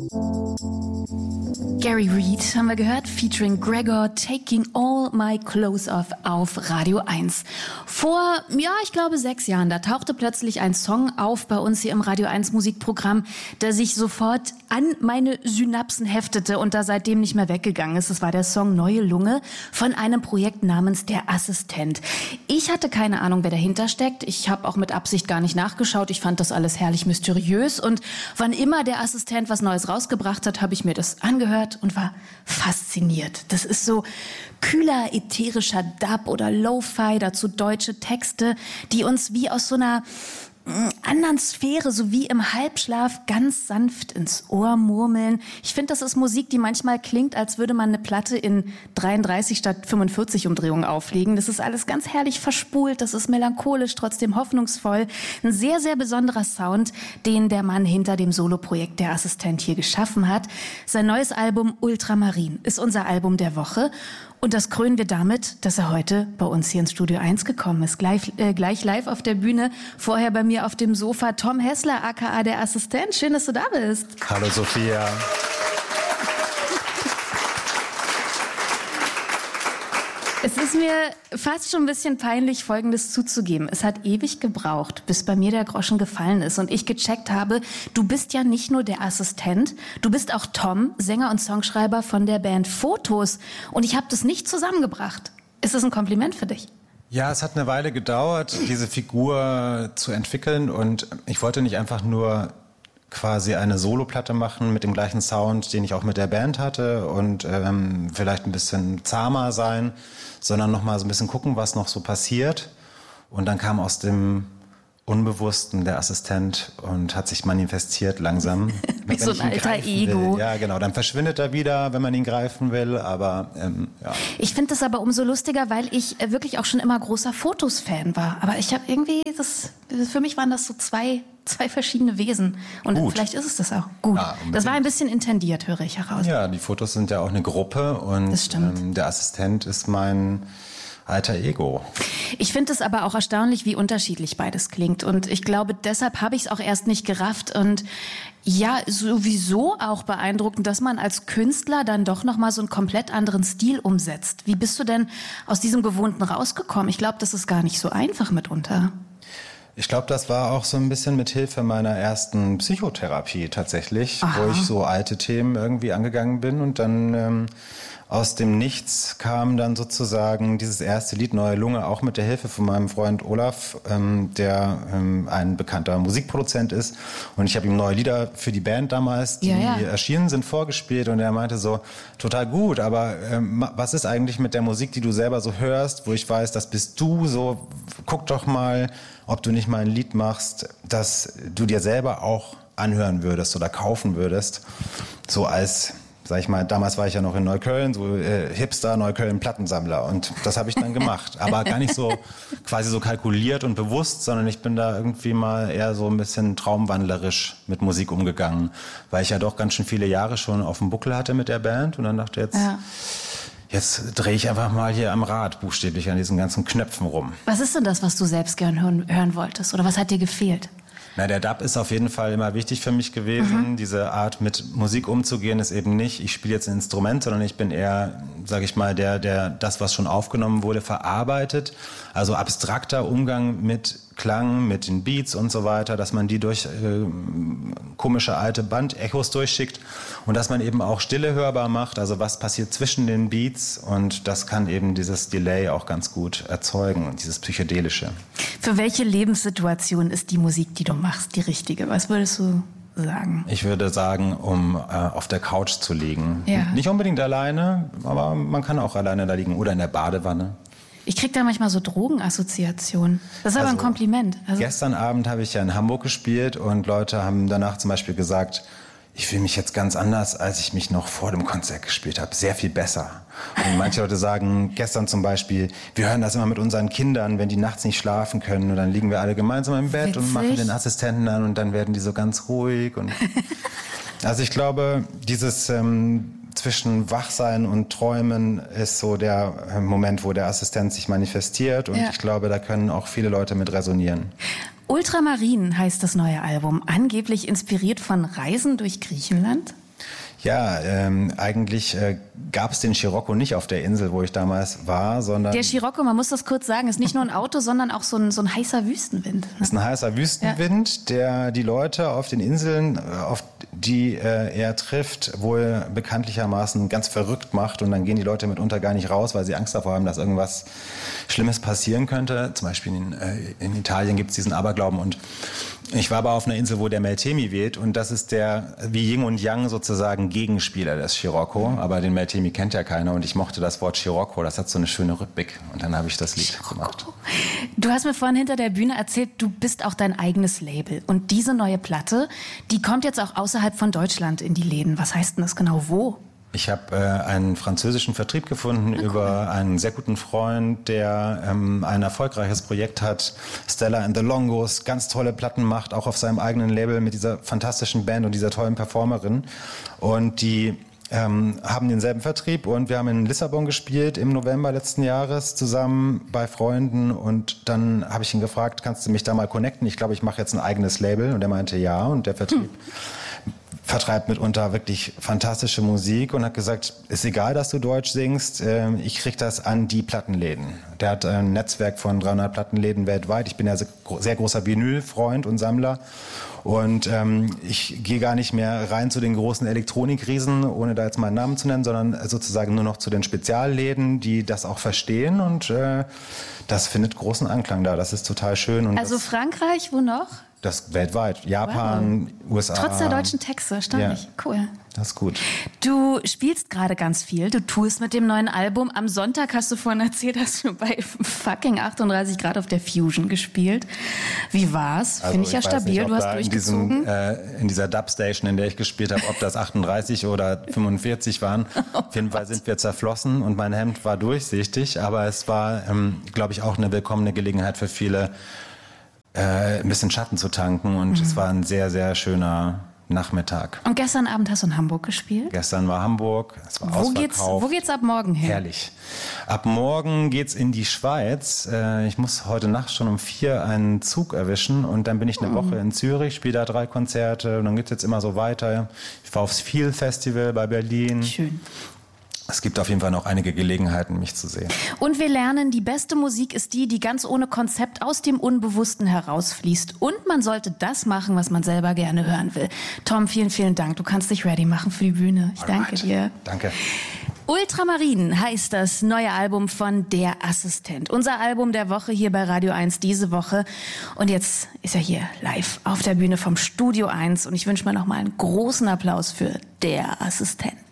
Gary Reed haben wir gehört, featuring Gregor, Taking All My Clothes Off auf Radio 1. Vor, ich glaube 6 Jahren, da tauchte plötzlich ein Song auf bei uns hier im Radio 1 Musikprogramm, der sich sofort an meine Synapsen heftete und da seitdem nicht mehr weggegangen ist. Das war der Song Neue Lunge von einem Projekt namens Der Assistent. Ich hatte keine Ahnung, wer dahinter steckt. Ich habe auch mit Absicht gar nicht nachgeschaut. Ich fand das alles herrlich mysteriös und wann immer der Assistent was Neues rausgebracht hat, habe ich mir das angehört und war fasziniert. Das ist so kühler, ätherischer Dub oder Lo-Fi, dazu deutsche Texte, die uns wie aus so einer anderen Sphäre, so wie im Halbschlaf, ganz sanft ins Ohr murmeln. Ich finde, das ist Musik, die manchmal klingt, als würde man eine Platte in 33 statt 45 Umdrehungen auflegen. Das ist alles ganz herrlich verspult, das ist melancholisch, trotzdem hoffnungsvoll. Ein sehr, sehr besonderer Sound, den der Mann hinter dem Soloprojekt Der Assistent hier geschaffen hat. Sein neues Album Ultramarin ist unser Album der Woche. Und das krönen wir damit, dass er heute bei uns hier ins Studio 1 gekommen ist. Gleich live auf der Bühne, vorher bei mir auf dem Sofa Tom Hessler, aka Der Assistent. Schön, dass du da bist. Hallo Sophia. Es ist mir fast schon ein bisschen peinlich, Folgendes zuzugeben. Es hat ewig gebraucht, bis bei mir der Groschen gefallen ist und ich gecheckt habe, du bist ja nicht nur der Assistent, du bist auch Tom, Sänger und Songschreiber von der Band Fotos. Und ich habe das nicht zusammengebracht. Ist das ein Kompliment für dich? Ja, es hat eine Weile gedauert, diese Figur zu entwickeln und ich wollte nicht einfach nur quasi eine Soloplatte machen mit dem gleichen Sound, den ich auch mit der Band hatte und vielleicht ein bisschen zahmer sein, sondern nochmal so ein bisschen gucken, was noch so passiert. Und dann kam aus dem Unbewussten der Assistent und hat sich manifestiert langsam. Wie so ein alter Ego. Will. Ja, genau. Dann verschwindet er wieder, wenn man ihn greifen will. Aber ja. Ich finde das aber umso lustiger, weil ich wirklich auch schon immer großer Fotos-Fan war. Aber ich habe irgendwie für mich waren das so zwei verschiedene Wesen. Und gut. Vielleicht ist es das auch. Gut. Ja, das war ein bisschen intendiert, höre ich heraus. Ja, die Fotos sind ja auch eine Gruppe und das stimmt. Der Assistent ist mein alter Ego. Ich finde es aber auch erstaunlich, wie unterschiedlich beides klingt. Und ich glaube, deshalb habe ich es auch erst nicht gerafft. Und ja, sowieso auch beeindruckend, dass man als Künstler dann doch nochmal so einen komplett anderen Stil umsetzt. Wie bist du denn aus diesem Gewohnten rausgekommen? Ich glaube, das ist gar nicht so einfach mitunter. Ich glaube, das war auch so ein bisschen mit Hilfe meiner ersten Psychotherapie tatsächlich, Aha. Wo ich so alte Themen irgendwie angegangen bin und dann aus dem Nichts kam dann sozusagen dieses erste Lied Neue Lunge, auch mit der Hilfe von meinem Freund Olaf, der ein bekannter Musikproduzent ist. Und ich habe ihm neue Lieder für die Band damals, die erschienen sind, vorgespielt. Und er meinte so, total gut, aber was ist eigentlich mit der Musik, die du selber so hörst, wo ich weiß, das bist du, so guck doch mal, ob du nicht mal ein Lied machst, das du dir selber auch anhören würdest oder kaufen würdest, so als... Sag ich mal, damals war ich ja noch in Neukölln, so Hipster, Neukölln-Plattensammler. Und das habe ich dann gemacht. Aber gar nicht so quasi so kalkuliert und bewusst, sondern ich bin da irgendwie mal eher so ein bisschen traumwandlerisch mit Musik umgegangen. Weil ich ja doch ganz schön viele Jahre schon auf dem Buckel hatte mit der Band. Und dann dachte ich, jetzt drehe ich einfach mal hier am Rad buchstäblich an diesen ganzen Knöpfen rum. Was ist denn das, was du selbst gern hören wolltest? Oder was hat dir gefehlt? Na, der Dub ist auf jeden Fall immer wichtig für mich gewesen. Diese Art, mit Musik umzugehen, ist eben nicht, ich spiele jetzt ein Instrument, sondern ich bin eher, sage ich mal, der das, was schon aufgenommen wurde, verarbeitet. Also abstrakter Umgang mit Klang, mit den Beats und so weiter, dass man die durch komische alte Bandechos durchschickt und dass man eben auch Stille hörbar macht, also was passiert zwischen den Beats, und das kann eben dieses Delay auch ganz gut erzeugen, dieses Psychedelische. Für welche Lebenssituation ist die Musik, die du machst, die richtige? Was würdest du sagen? Ich würde sagen, um auf der Couch zu liegen. Ja. Nicht unbedingt alleine, aber man kann auch alleine da liegen oder in der Badewanne. Ich kriege da manchmal so Drogenassoziationen. Das ist aber ein Kompliment. Gestern Abend habe ich ja in Hamburg gespielt und Leute haben danach zum Beispiel gesagt, ich fühle mich jetzt ganz anders, als ich mich noch vor dem Konzert gespielt habe. Sehr viel besser. Und manche Leute sagen, gestern zum Beispiel, wir hören das immer mit unseren Kindern, wenn die nachts nicht schlafen können. Und dann liegen wir alle gemeinsam im Bett und machen den Assistenten an und dann werden die so ganz ruhig. Und also ich glaube, dieses zwischen Wachsein und Träumen ist so der Moment, wo der Assistent sich manifestiert. Und ich glaube, da können auch viele Leute mit resonieren. Ultramarin heißt das neue Album, angeblich inspiriert von Reisen durch Griechenland? Ja, eigentlich gab es den Scirocco nicht auf der Insel, wo ich damals war, sondern... Der Scirocco, man muss das kurz sagen, ist nicht nur ein Auto, sondern auch so ein heißer Wüstenwind. Ne? Das ist ein heißer Wüstenwind, der die Leute auf den Inseln, auf die er trifft, wohl bekanntlichermaßen ganz verrückt macht. Und dann gehen die Leute mitunter gar nicht raus, weil sie Angst davor haben, dass irgendwas Schlimmes passieren könnte. Zum Beispiel in Italien gibt es diesen Aberglauben. Und ich war aber auf einer Insel, wo der Meltemi weht, und das ist der, wie Yin und Yang sozusagen, Gegenspieler des Scirocco. Aber den Meltemi kennt ja keiner, und ich mochte das Wort Scirocco, das hat so eine schöne Rhythmik, und dann habe ich das Lied gemacht. Du hast mir vorhin hinter der Bühne erzählt, du bist auch dein eigenes Label, und diese neue Platte, die kommt jetzt auch außerhalb von Deutschland in die Läden. Was heißt denn das genau, wo? Ich habe einen französischen Vertrieb gefunden über einen sehr guten Freund, der ein erfolgreiches Projekt hat, Stella and the Longos, ganz tolle Platten macht, auch auf seinem eigenen Label mit dieser fantastischen Band und dieser tollen Performerin. Und die haben denselben Vertrieb, und wir haben in Lissabon gespielt im November letzten Jahres zusammen bei Freunden, und dann habe ich ihn gefragt, kannst du mich da mal connecten? Ich glaube, ich mache jetzt ein eigenes Label, und er meinte ja, und der Vertrieb vertreibt mitunter wirklich fantastische Musik und hat gesagt, ist egal, dass du Deutsch singst, ich krieg das an die Plattenläden. Der hat ein Netzwerk von 300 Plattenläden weltweit. Ich bin ja sehr großer Vinyl-Freund und Sammler, und ich gehe gar nicht mehr rein zu den großen Elektronikriesen, ohne da jetzt meinen Namen zu nennen, sondern sozusagen nur noch zu den Spezialläden, die das auch verstehen, und das findet großen Anklang da. Das ist total schön. Und also Frankreich, wo noch? Das weltweit. Japan, wow. USA. Trotz der deutschen Texte, erstaunlich. Ja, cool. Das ist gut. Du spielst gerade ganz viel. Du tourst mit dem neuen Album. Am Sonntag, hast du vorhin erzählt, hast du bei fucking 38 Grad auf der Fusion gespielt. Wie war's? Also, finde ich ja stabil. Nicht, du hast durchgezogen. In dieser Dubstation, in der ich gespielt habe, ob das 38 oder 45 waren. Auf jeden Fall sind wir zerflossen, und mein Hemd war durchsichtig. Aber es war, glaube ich, auch eine willkommene Gelegenheit für viele, ein bisschen Schatten zu tanken, und es war ein sehr, sehr schöner Nachmittag. Und gestern Abend hast du in Hamburg gespielt? Gestern war Hamburg, es war ausverkauft. Wo geht's ab morgen hin? Herrlich. Ab morgen geht's in die Schweiz. Ich muss heute Nacht schon um 4 einen Zug erwischen, und dann bin ich eine Woche in Zürich, spiele da 3 Konzerte, und dann geht's jetzt immer so weiter. Ich war aufs Feel Festival bei Berlin. Schön. Es gibt auf jeden Fall noch einige Gelegenheiten, mich zu sehen. Und wir lernen, die beste Musik ist die, die ganz ohne Konzept aus dem Unbewussten herausfließt. Und man sollte das machen, was man selber gerne hören will. Tom, vielen, vielen Dank. Du kannst dich ready machen für die Bühne. Ich danke dir. Danke. Ultramarin heißt das neue Album von Der Assistent. Unser Album der Woche hier bei Radio 1 diese Woche. Und jetzt ist er hier live auf der Bühne vom Studio 1. Und ich wünsche mir noch mal einen großen Applaus für Der Assistent.